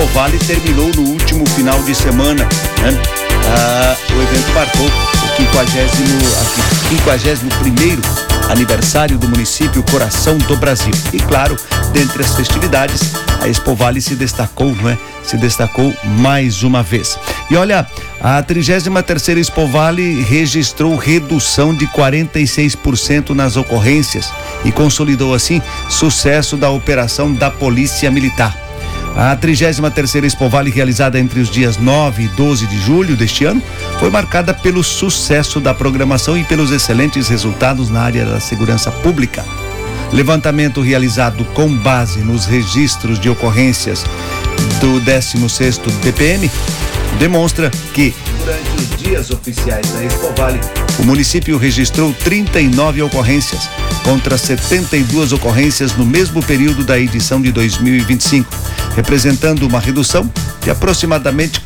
Expovale terminou no último final de semana, né? O evento marcou o 51º aniversário do município Coração do Brasil. E claro, dentre as festividades, a Expovale se destacou, não é? Se destacou mais uma vez. E olha, a 33ª Expovale registrou redução de 46% nas ocorrências e consolidou assim sucesso da operação da Polícia Militar. A 33ª Expovale, realizada entre os dias 9 e 12 de julho deste ano, foi marcada pelo sucesso da programação e pelos excelentes resultados na área da segurança pública. Levantamento realizado com base nos registros de ocorrências do 16º DPM demonstra que, durante os dias oficiais da Expovale, o município registrou 39 ocorrências, contra 72 ocorrências no mesmo período da edição de 2025, representando uma redução de aproximadamente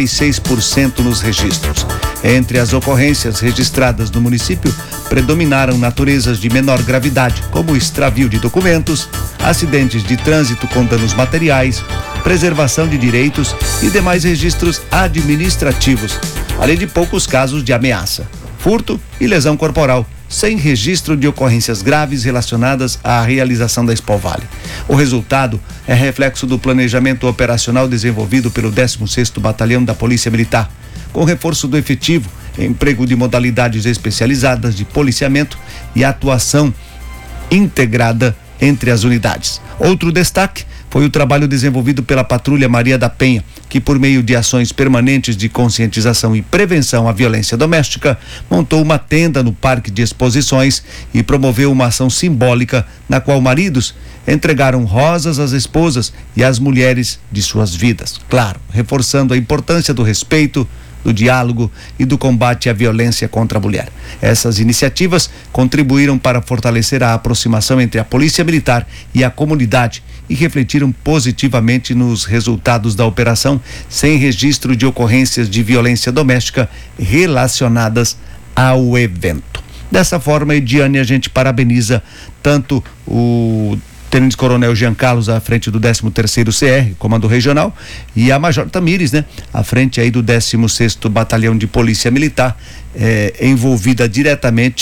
46% nos registros. Entre as ocorrências registradas no município, predominaram naturezas de menor gravidade, como extravio de documentos, acidentes de trânsito com danos materiais, preservação de direitos e demais registros administrativos, além de poucos casos de ameaça, furto e lesão corporal, sem registro de ocorrências graves relacionadas à realização da Expovale. O resultado é reflexo do planejamento operacional desenvolvido pelo 16º Batalhão da Polícia Militar, com reforço do efetivo, emprego de modalidades especializadas de policiamento e atuação integrada entre as unidades. Outro destaque foi o trabalho desenvolvido pela Patrulha Maria da Penha, que, por meio de ações permanentes de conscientização e prevenção à violência doméstica, montou uma tenda no Parque de Exposições e promoveu uma ação simbólica na qual maridos entregaram rosas às esposas e às mulheres de suas vidas. Claro, reforçando a importância do respeito, do diálogo e do combate à violência contra a mulher. Essas iniciativas contribuíram para fortalecer a aproximação entre a Polícia Militar e a comunidade e refletiram positivamente nos resultados da operação, sem registro de ocorrências de violência doméstica relacionadas ao evento. Dessa forma, Ediane, a gente parabeniza tanto o Tenente Coronel Jean Carlos à frente do 13º CR, Comando Regional, e a Major Tamires, né? À frente aí do 16º Batalhão de Polícia Militar, envolvida diretamente